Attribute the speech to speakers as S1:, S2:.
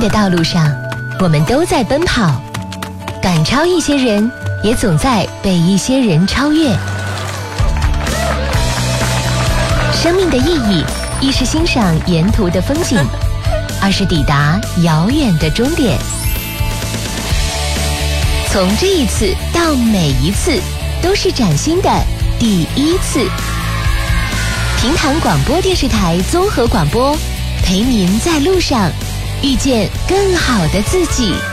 S1: 的道路上，我们都在奔跑，赶超一些人，也总在被一些人超越。生命的意义，一是欣赏沿途的风景，二是抵达遥远的终点。从这一次到每一次，都是崭新的第一次。平潭广播电视台综合广播，陪您在路上遇见更好的自己。